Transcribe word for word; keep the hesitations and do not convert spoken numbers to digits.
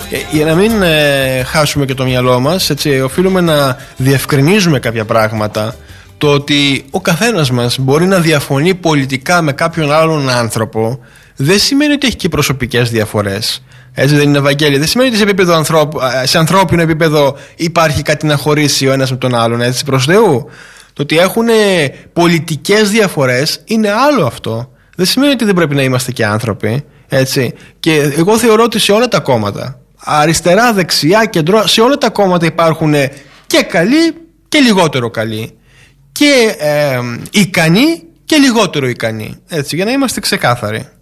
Για να μην ε, χάσουμε και το μυαλό μας, έτσι, οφείλουμε να διευκρινίζουμε κάποια πράγματα. Το ότι ο καθένας μας μπορεί να διαφωνεί πολιτικά με κάποιον άλλον άνθρωπο δεν σημαίνει ότι έχει και προσωπικές διαφορές. Έτσι δεν είναι, Ευαγγέλη? Δεν σημαίνει ότι σε, επίπεδο ανθρώπου, σε ανθρώπινο επίπεδο υπάρχει κάτι να χωρίσει ο ένας με τον άλλον, έτσι, προς Θεού. Το ότι έχουν πολιτικές διαφορές είναι άλλο αυτό. Δεν σημαίνει ότι δεν πρέπει να είμαστε και άνθρωποι, έτσι. Και εγώ θεωρώ ότι σε όλα τα κόμματα, αριστερά, δεξιά, κεντρό, σε όλα τα κόμματα υπάρχουν και καλοί και λιγότερο καλοί, και ε, ικανοί και λιγότερο ικανοί, έτσι, για να είμαστε ξεκάθαροι.